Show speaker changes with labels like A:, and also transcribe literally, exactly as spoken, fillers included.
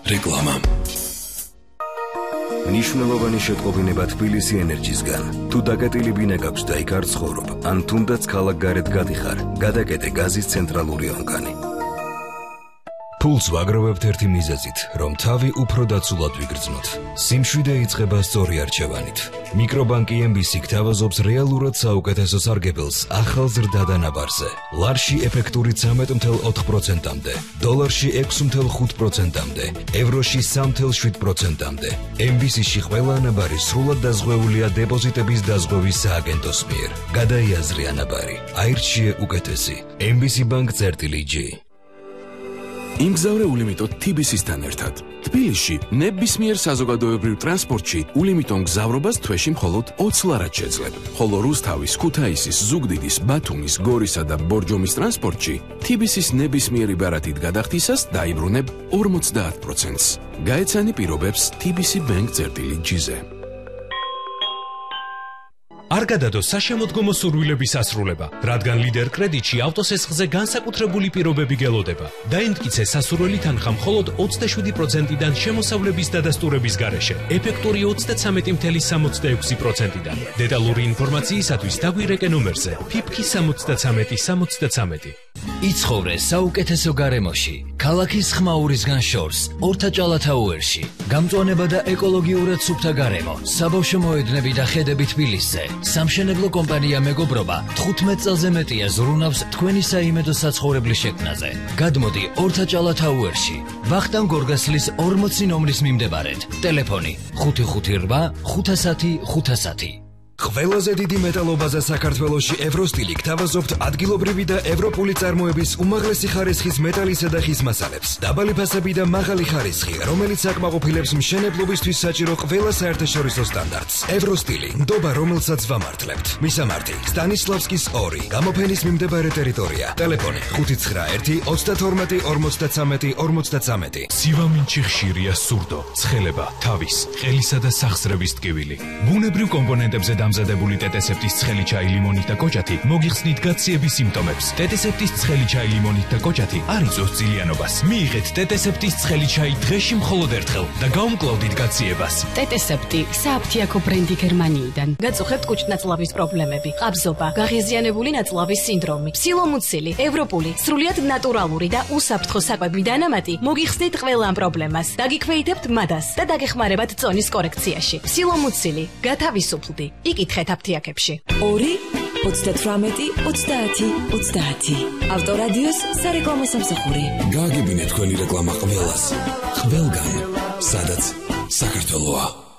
A: რეკლამა. ნიშნულოვანი შეტყობინება თბილისი ენერჯისგან. თუ დაკეტილი ბინა გაქვს და იქ არ ცხოვრობ, ან თუნდაც ქალაქგარეთ გადიხარ, გადაკეტე გაზის ცენტრალური ონკანი. ფულს ვაგროვებთ ერთი მიზეზით, რომ თავი უფრო დაცულად ვიგრძნოთ. სიმშვიდე იწყება სწორი არჩევანით. მიკრობანკი ემ ბი სი გთავაზობს რეალურად საუკეთესო სარგებელს ახალ ზრდა დანაბარზე. ლარში ეფექტური ცამეტ ათი ოთხ პროცენტამდე, დოლარში ექვსი ხუთი პროცენტამდე, ევროში სამი შვიდ პროცენტამდე. ემ ბი სი-ში ყველა ანაბარი სრულად დაზღვეულია დეპოზიტების დაზღვევის სააგენტოს მიერ. გადაიაზრე ანაბარი, აირჩიე უკეთესი. ემ ბი სი ბანკ წერტილი ჯი. იმგზავრე ულიმიტოდ თი ბი სისთან ერთად. თბილისში ნებისმიერ საზოგადოებრივ ტრანსპორტში ულიმიტონ გზავრობას თვეში მხოლოდ ოცი ლარად შეძლებ. ხოლო რუსთავის, ქუთაისის, ზუგდიდის, ბათუმის, გორისა და ბორჯომის ტრანსპორტში თი ბი სის ნებისმიერი ბარათით გადახდისას დაიბრუნებ ორმოცდაათ პროცენტს. გაეცანი პირობებს თი ბი სი ბანკ წერტილი ჯი-ზე.
B: არ გადადო საშემოდგომო სურვილების ასრულება, რადგან ლიდერ კრედიტში ავტოსესხზე განსაკუთრებული პირობები გელოდება. დაიმტკიცე სასურველი თანხა მხოლოდ ოცდაშვიდი პროცენტიდან შემოსავლების დადასტურების გარეშე, ეფექტური ოცდაცამეტი წუთი სამოცდაექვსი პროცენტიდან. დეტალური ინფორმაციისათვის დაგვირეკე ნომერზე ფიფკი სამოცდაცამეტი სამოცდაცამეტი.
C: იცხოვრე საუკეთესო გარემოში, ქალაქის ხმაურისგან შორს, ორთაჭალათაუერში. გამწვანება და ეკოლოგიურად სუფთა გარემო, საბავშვო მოედნები და ხედები თბილისზე. სამშენებლო კომპანია მეგობრობა თხუთმეტ წელზე მეტია ზრუნავს თქვენი საიმედო საცხოვრებლის შექმნაზე. გადმოდი ორთაჭალათაუერში, ვახტანგ გორგასლის ორმოცი ნომრის მიმდებარედ. ტელეფონი ხუთი ხუთი რვა ხუთასათი ხუთასათი.
A: ყველაზე დიდი მეტალობაზე საქართველოში ევროსტილი გთავაზობთ ადგილობრივი და ევროპული წარმოების უმაღლესი ხარისხის მეტალისა და ხის მასალებს. დაბალი ფასები და მაღალი ხარისხი, რომელიც აკმაყოფილებს მშენებლობისთვის საჭირო ყველა საერთაშორისო სტანდარტს. ევროსტილი, ნდობა რომელსაც ვამართლებთ. მისამართი: სტანისლავსკის ორი, გამოფენის მიმდებარე ტერიტორია. ტელეფონი ხუთი ცხრა ერთი ოცდათორმეტი ორმოცდაცამეტი ორმოცდაცამეტი.
B: სივამინჩი ხშირია სურდო, ცხელება, თავის, ყელისა და სახსრების ტკივილი. ბუნებრივ კომპონენტებზე დამზადებული ტეტესეპტის ცხელი ჩაი ლიმონით და კოჭათი მოგიხსნით გაციების სიმპტომებს. ტეტესეპტის ცხელი ჩაი ლიმონით და კოჭათი არ იწვევს ძილიანობას. მიიღეთ ტეტესეპტის ცხელი ჩაი დღეში მხოლოდ ერთხელ და გაუმკლავდით გაციებას.
D: ტეტესეპტი სააფთიაქო ბრენდი გერმანიიდან. გაწუხებთ კუჭნაწლავის პრობლემები, ყაბზობა, გაღიზიანებული ნაწლავის სინდრომი, სილომუცილი, ევროპული, სრულიად ნატურალური და უსაფრთხო საკვები დანამატი მოგიხსნით ყველა ამ პრობლემას. დაგიქვეითებთ მადას და დაგეხმარებათ წონის კორექციაში. სილომუცილი, გათავისუფლდი. იკითხეთ აფთიაქებში.
E: ორი ოცდათვრამეტი ოცდაათი ოცდაათი. ავტორადიოს სარეკლამო სამსახური.
A: გააგებინეთ თქვენი რეკლამა ყველას. ყველგან, სადაც საქართველოა.